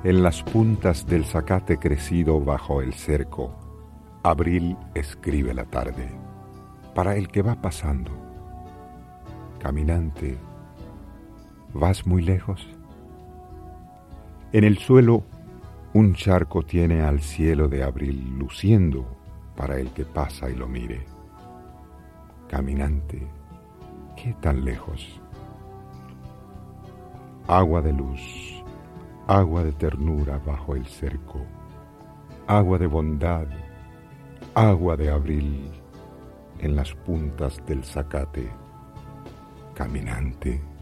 En las puntas del zacate crecido bajo el cerco, abril escribe la tarde, para el que va pasando. Caminante, ¿vas muy lejos? En el suelo, un charco tiene al cielo de abril luciendo para el que pasa y lo mire. Caminante, ¿qué tan lejos? Agua de luz, agua de ternura bajo el cerco, agua de bondad, agua de abril en las puntas del zacate. Caminante,